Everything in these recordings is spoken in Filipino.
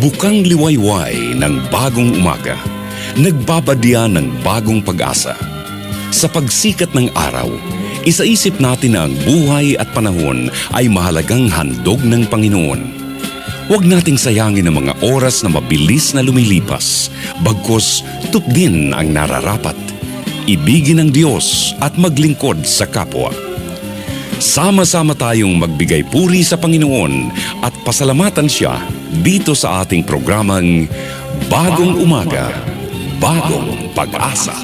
Bukang liwayway ng bagong umaga, nagbabadya ng bagong pag-asa. Sa pagsikat ng araw, isaisip natin na ang buhay at panahon ay mahalagang handog ng Panginoon. Huwag nating sayangin ang mga oras na mabilis na lumilipas, bagkus tupdin ang nararapat. Ibigin ang Diyos at maglingkod sa kapwa. Sama-sama tayong magbigay puri sa Panginoon at pasalamatan Siya dito sa ating programang Bagong Umaga, Bagong Pag-asa.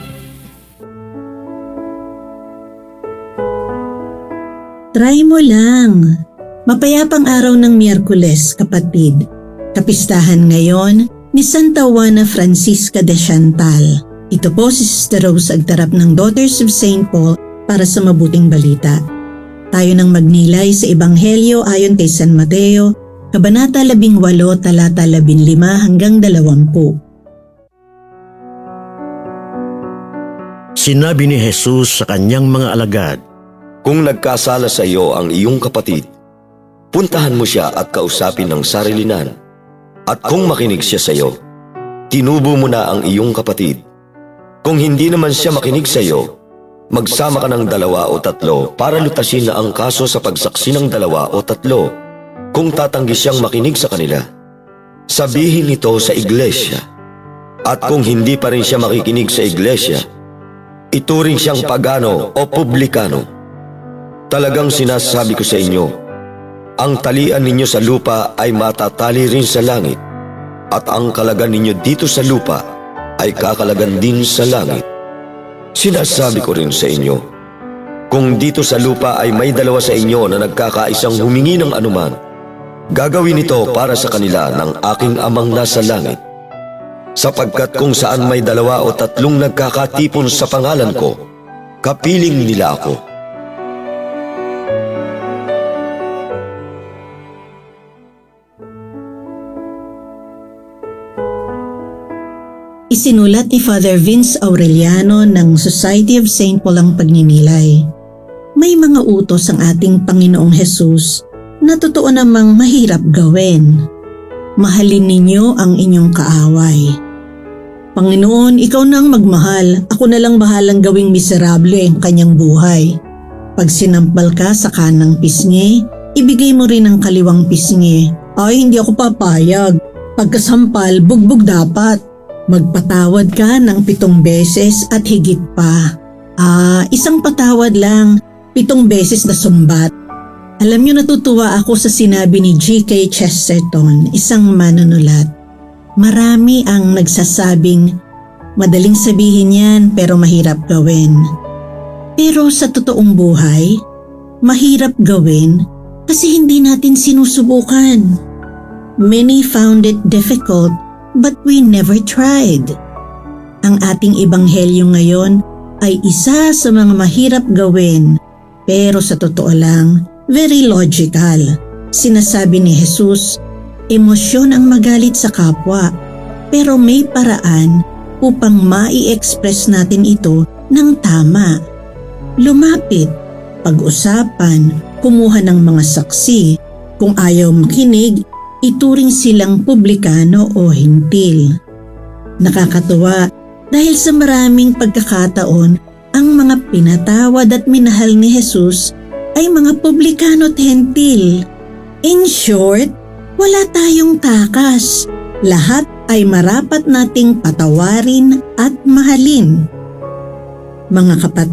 Try mo lang. Mapayapang araw ng Miyerkules, kapatid. Kapistahan ngayon ni Santa Juana Francisca de Chantal. Ito po si Sister Rose Agtarap ng Daughters of St. Paul para sa mabuting balita. Tayo nang magnilay sa Ebanghelyo ayon kay San Mateo, Kabanata 18, talata 15 hanggang 20. Sinabi ni Jesus sa kanyang mga alagad, "Kung nagkasala sa iyo ang iyong kapatid, puntahan mo siya at kausapin ng sarilinan. At kung makinig siya sa iyo, tinubo mo na ang iyong kapatid. Kung hindi naman siya makinig sa iyo, magsama ka ng 2 o 3 para lutasin na ang kaso sa pagsaksi ng 2 o 3. Kung tatanggi siyang makinig sa kanila, sabihin ito sa iglesia. At kung hindi pa rin siya makikinig sa iglesia, ituring siyang pagano o publikano. Talagang sinasabi ko sa inyo, ang talian ninyo sa lupa ay matatali rin sa langit, at ang kalagan ninyo dito sa lupa ay kakalagan din sa langit. Sinasabi ko rin sa inyo, kung dito sa lupa ay may 2 sa inyo na nagkakaisang humingi ng anuman, gagawin ito para sa kanila ng aking Amang nasa langit. Sapagkat kung saan may 2 o 3 nagkakatipon sa pangalan ko, kapiling nila ako." Isinulat ni Father Vince Aureliano ng Society of St. Paul ang pagninilay. May mga utos ang ating Panginoong Hesus na totoo namang mahirap gawin. Mahalin ninyo ang inyong kaaway. Panginoon, ikaw na ang magmahal, ako na lang bahalang gawing miserable ang kanyang buhay. Pag sinampal ka sa kanang pisngi, ibigay mo rin ang kaliwang pisngi. Ay, hindi ako papayag. Pagkasampal, bugbog dapat. Magpatawad ka ng 7 beses at higit pa. Isang patawad lang, 7 beses na sumbat. Alam niyo, natutuwa ako sa sinabi ni G.K. Chesterton, isang manunulat. Marami ang nagsasabing, madaling sabihin yan pero mahirap gawin. Pero sa totoong buhay, mahirap gawin kasi hindi natin sinusubukan. Many found it difficult, but we never tried. Ang ating ebanghelyo ngayon ay isa sa mga mahirap gawin, pero sa totoo lang, very logical. Sinasabi ni Jesus, emosyon ang magalit sa kapwa, pero may paraan upang mai-express natin ito ng tama. Lumapit, pag-usapan, kumuha ng mga saksi. Kung ayaw makinig, ituring silang publikano o hintil. Nakakatuwa dahil sa maraming pagkakataon, ang mga pinatawad at minahal ni Jesus ay mga publikano at hintil. In short, wala tayong takas. Lahat ay marapat nating patawarin at mahalin. Mga kapatid,